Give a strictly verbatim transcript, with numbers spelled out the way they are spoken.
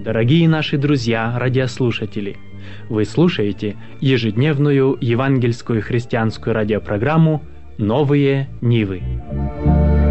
дорогие наши друзья, радиослушатели! Вы слушаете ежедневную евангельскую христианскую радиопрограмму «Новые Нивы».